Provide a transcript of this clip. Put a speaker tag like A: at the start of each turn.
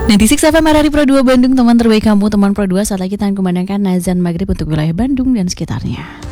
A: 96 FM RRI Pro 2 Bandung, teman terbaik kamu, teman Pro 2. Saat lagi kita kumandangkan azan maghrib untuk wilayah Bandung dan sekitarnya.